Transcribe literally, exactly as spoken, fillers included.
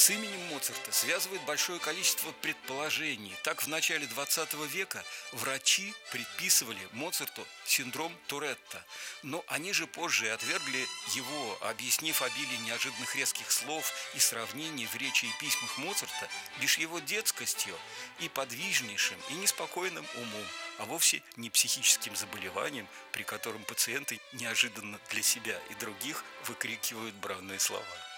С именем Моцарта связывает большое количество предположений. Так, в начале двадцатого века врачи предписывали Моцарту синдром Туретта. Но они же позже отвергли его, объяснив обилие неожиданных резких слов и сравнений в речи и письмах Моцарта лишь его детскостью и подвижнейшим и неспокойным умом, а вовсе не психическим заболеванием, при котором пациенты неожиданно для себя и других выкрикивают бранные слова.